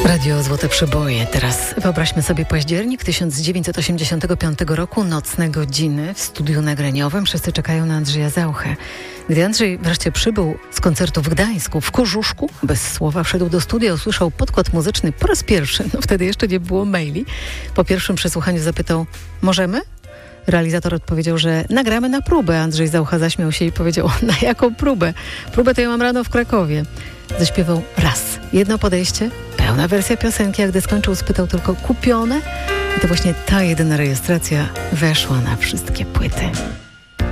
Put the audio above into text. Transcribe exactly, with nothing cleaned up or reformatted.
Radio Złote Przeboje. Teraz wyobraźmy sobie październik tysiąc dziewięćset osiemdziesiątego piątego roku, nocne godziny w studiu nagraniowym. Wszyscy czekają na Andrzeja Zauchę. Gdy Andrzej wreszcie przybył z koncertu w Gdańsku, w Kożuszku, bez słowa wszedł do studia, usłyszał podkład muzyczny po raz pierwszy. No wtedy jeszcze nie było maili. Po pierwszym przesłuchaniu zapytał: możemy? Realizator odpowiedział, że nagramy na próbę. Andrzej Zaucha zaśmiał się i powiedział: na jaką próbę? Próbę to ja mam rano w Krakowie. Zaśpiewał raz. Jedno podejście, pełna wersja piosenki, a gdy skończył, spytał tylko: kupione? I to właśnie ta jedyna rejestracja weszła na wszystkie płyty.